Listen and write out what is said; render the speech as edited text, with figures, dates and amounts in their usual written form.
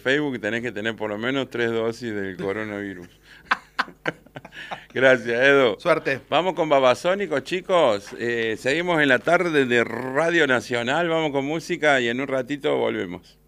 Facebook tenés que tener por lo menos 3 dosis del coronavirus. Gracias, Edo. Suerte. Vamos con Babasónicos, chicos. Seguimos en la tarde de Radio Nacional. Vamos con música y en un ratito volvemos.